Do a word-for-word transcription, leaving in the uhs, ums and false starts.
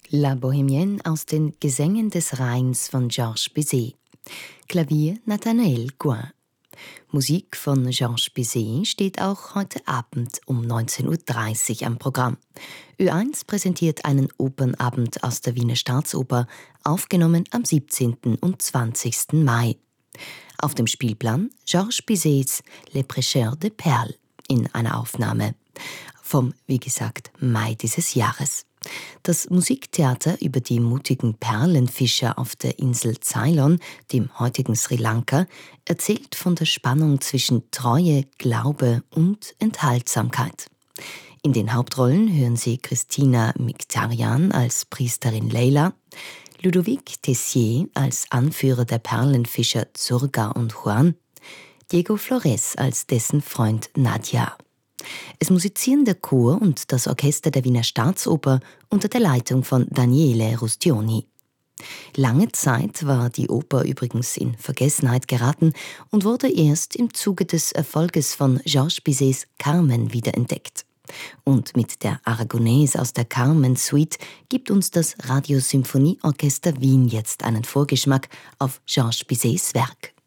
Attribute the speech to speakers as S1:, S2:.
S1: La Bohémienne aus den Gesängen des Rheins von Georges Bizet. Klavier Nathanael Gouin. Musik von Georges Bizet steht auch heute Abend um neunzehn Uhr dreißig am Programm. Ö eins präsentiert einen Opernabend aus der Wiener Staatsoper, aufgenommen am siebzehnten und zwanzigsten Mai. Auf dem Spielplan Georges Bizets Les Prêcheurs de Perles in einer Aufnahme vom, wie gesagt, Mai dieses Jahres. Das Musiktheater über die mutigen Perlenfischer auf der Insel Ceylon, dem heutigen Sri Lanka, erzählt von der Spannung zwischen Treue, Glaube und Enthaltsamkeit. In den Hauptrollen hören Sie Christina Mkhitaryan als Priesterin Leila, Ludovic Tessier als Anführer der Perlenfischer Zurga und Juan, Diego Flores als dessen Freund Nadja. Es musizieren der Chor und das Orchester der Wiener Staatsoper unter der Leitung von Daniele Rustioni. Lange Zeit war die Oper übrigens in Vergessenheit geraten und wurde erst im Zuge des Erfolges von Georges Bizets Carmen wiederentdeckt. Und mit der Aragonaise aus der Carmen-Suite gibt uns das Radiosymphonieorchester Wien jetzt einen Vorgeschmack auf Georges Bizets Werk.